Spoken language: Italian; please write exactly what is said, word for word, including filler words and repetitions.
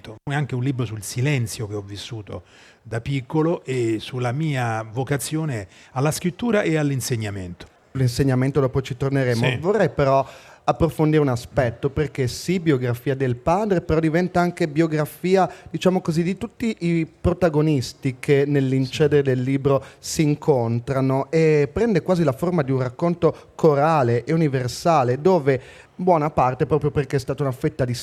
insegnamento. È anche un libro sul silenzio che ho vissuto da piccolo e sulla mia vocazione alla scrittura e all'insegnamento. L'insegnamento dopo ci torneremo. Sì. Vorrei però approfondire un aspetto, perché sì, biografia del padre, però diventa anche biografia, diciamo così, di tutti i protagonisti che nell'incedere del libro si incontrano, e prende quasi la forma di un racconto corale e universale, dove buona parte, proprio perché è stata una fetta di